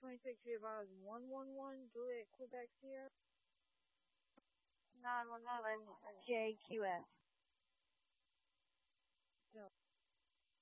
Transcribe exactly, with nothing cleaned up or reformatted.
twenty-six Vietnam one one one, Juliet, Quebec, Sierra. nine one one J Q F.